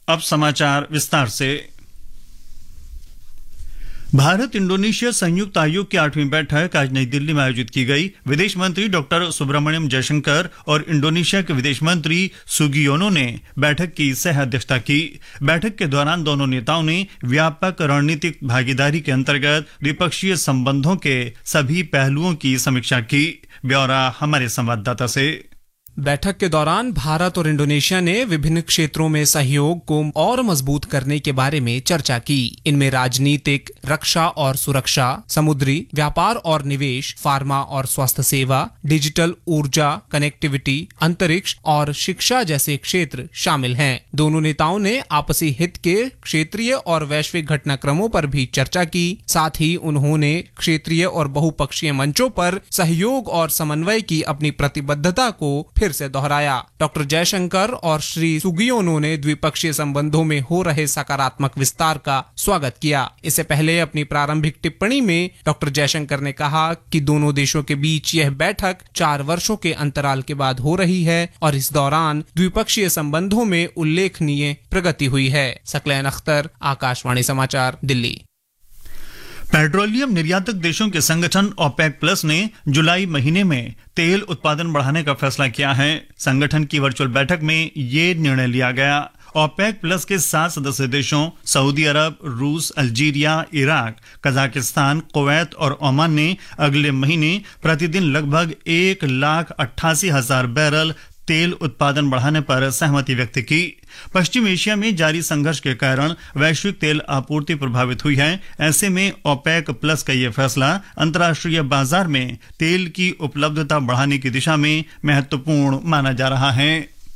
अब समाचार विस्तार से। भारत इंडोनेशिया संयुक्त आयोग की 8वीं बैठक आज नई दिल्ली में आयोजित की गई। विदेश मंत्री डॉक्टर सुब्रमण्यम जयशंकर और इंडोनेशिया के विदेश मंत्री सुगियोनो ने बैठक की सह अध्यक्षता की। बैठक के दौरान दोनों नेताओं ने व्यापक रणनीतिक भागीदारी के अंतर्गत द्विपक्षीय संबंधों के सभी पहलुओं की समीक्षा की। ब्यौरा हमारे संवाददाता से। बैठक के दौरान भारत और इंडोनेशिया ने विभिन्न क्षेत्रों में सहयोग को और मजबूत करने के बारे में चर्चा की। इनमें राजनीतिक, रक्षा और सुरक्षा, समुद्री व्यापार और निवेश, फार्मा और स्वास्थ्य सेवा, डिजिटल ऊर्जा, कनेक्टिविटी, अंतरिक्ष और शिक्षा जैसे क्षेत्र शामिल हैं। दोनों नेताओं ने आपसी हित के क्षेत्रीय और वैश्विक घटनाक्रमों पर भी चर्चा की। साथ ही उन्होंने क्षेत्रीय और बहुपक्षीय मंचों पर सहयोग और समन्वय की अपनी प्रतिबद्धता को फिर से दोहराया। डॉक्टर जयशंकर और श्री सुगियोनो ने द्विपक्षीय संबंधों में हो रहे सकारात्मक विस्तार का स्वागत किया। इससे पहले अपनी प्रारंभिक टिप्पणी में डॉक्टर जयशंकर ने कहा कि दोनों देशों के बीच यह बैठक 4 वर्षों के अंतराल के बाद हो रही है और इस दौरान द्विपक्षीय संबंधों में उल्लेखनीय प्रगति हुई है। सकलैन अख्तर, आकाशवाणी समाचार, दिल्ली। पेट्रोलियम निर्यातक देशों के संगठन ओपेक प्लस ने जुलाई महीने में तेल उत्पादन बढ़ाने का फैसला किया है। संगठन की वर्चुअल बैठक में ये निर्णय लिया गया। ओपेक प्लस के 7 सदस्य देशों सऊदी अरब, रूस, अल्जीरिया, इराक, कजाकिस्तान, कुवैत और ओमान ने अगले महीने प्रतिदिन लगभग 1,88,000 बैरल तेल उत्पादन बढ़ाने पर सहमति व्यक्त की। पश्चिम एशिया में जारी संघर्ष के कारण वैश्विक तेल आपूर्ति प्रभावित हुई है। ऐसे में ओपेक प्लस का यह फैसला अंतर्राष्ट्रीय बाजार में तेल की उपलब्धता बढ़ाने की दिशा में महत्वपूर्ण माना जा रहा है।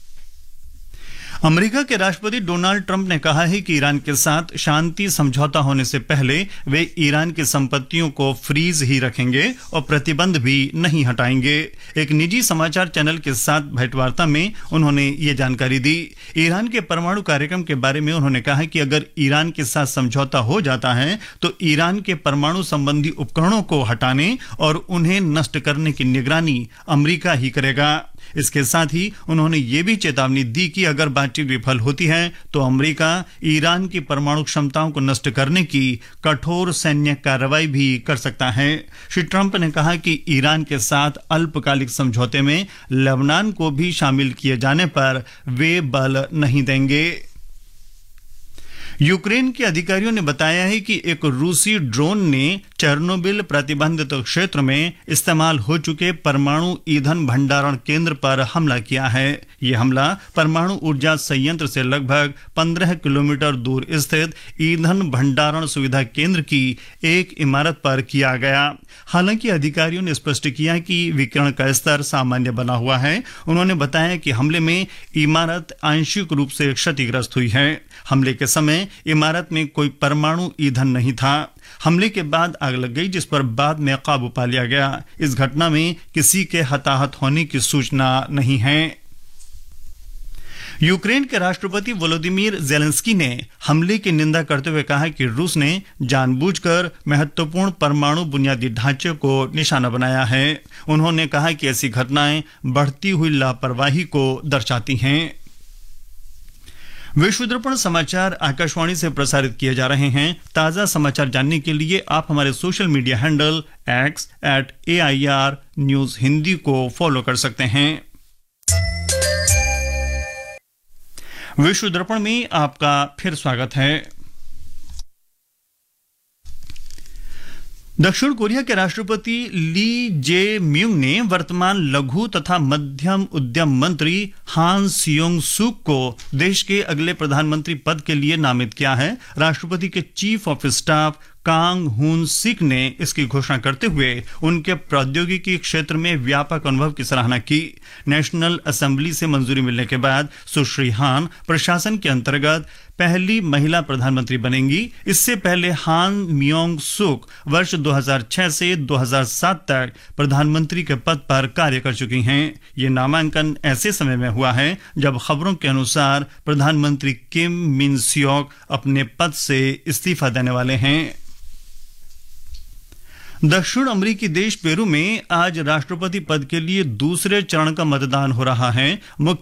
अमेरिका के राष्ट्रपति डोनाल्ड ट्रंप ने कहा है कि ईरान के साथ शांति समझौता होने से पहले वे ईरान की संपत्तियों को फ्रीज ही रखेंगे और प्रतिबंध भी नहीं हटाएंगे। एक निजी समाचार चैनल के साथ भेंटवार्ता में उन्होंने ये जानकारी दी। ईरान के परमाणु कार्यक्रम के बारे में उन्होंने कहा कि अगर ईरान के साथ समझौता हो जाता है तो ईरान के परमाणु संबंधी उपकरणों को हटाने और उन्हें नष्ट करने की निगरानी अमेरिका ही करेगा। इसके साथ ही उन्होंने ये भी चेतावनी दी कि अगर बातचीत विफल होती है तो अमेरिका ईरान की परमाणु क्षमताओं को नष्ट करने की कठोर सैन्य कार्रवाई भी कर सकता है। श्री ट्रंप ने कहा कि ईरान के साथ अल्पकालिक समझौते में लेबनान को भी शामिल किए जाने पर वे बल नहीं देंगे। यूक्रेन के अधिकारियों ने बताया है कि एक रूसी ड्रोन ने चेर्नोबिल प्रतिबंधित क्षेत्र में इस्तेमाल हो चुके परमाणु ईंधन भंडारण केंद्र पर हमला किया है। यह हमला परमाणु ऊर्जा संयंत्र से लगभग 15 किलोमीटर दूर स्थित ईंधन भंडारण सुविधा केंद्र की एक इमारत पर किया गया। हालांकि अधिकारियों ने स्पष्ट किया कि विकिरण का स्तर सामान्य बना हुआ है। उन्होंने बताया कि हमले में इमारत आंशिक रूप से क्षतिग्रस्त हुई है। हमले के समय इमारत में कोई परमाणु ईंधन नहीं था। हमले के बाद आग लग गई, जिस पर बाद में काबू पा लिया गया। इस घटना में किसी के हताहत होने की सूचना नहीं है। यूक्रेन के राष्ट्रपति वोलोदिमीर जेलेंस्की ने हमले की निंदा करते हुए कहा कि रूस ने जानबूझकर महत्वपूर्ण परमाणु बुनियादी ढांचे को निशाना बनाया है। उन्होंने कहा कि ऐसी घटनाएं बढ़ती हुई लापरवाही को दर्शाती हैं। विश्व दर्पण समाचार आकाशवाणी से प्रसारित किए जा रहे हैं। ताजा समाचार जानने के लिए आप हमारे social media handle @AIR news Hindi को फॉलो कर सकते हैं। विश्व दर्पण में आपका फिर स्वागत है। दक्षिण कोरिया के राष्ट्रपति ली जे म्यूंग ने वर्तमान लघु तथा मध्यम उद्यम मंत्री हान सियोंग सूक को देश के अगले प्रधानमंत्री पद के लिए नामित किया है। राष्ट्रपति के चीफ ऑफ स्टाफ कांग हुन सिक ने इसकी घोषणा करते हुए उनके प्रौद्योगिकी क्षेत्र में व्यापक अनुभव की सराहना की। नेशनल असेंबली से मंजूरी मिलने के बाद सुश्री हान प्रशासन के अंतर्गत पहली महिला प्रधानमंत्री बनेंगी। इससे पहले हान मियोंग सुक वर्ष 2006 से 2007 तक प्रधानमंत्री के पद पर कार्य कर चुकी हैं। ये नामांकन ऐसे समय में हुआ है जब खबरों के अनुसार प्रधानमंत्री किम मिन सियोक अपने पद से इस्तीफा देने वाले हैं। दक्षिण अमेरिकी देश पेरू में आज राष्ट्रपति पद के लिए दूसरे चरण का मतदान हो रहा है। मुख्य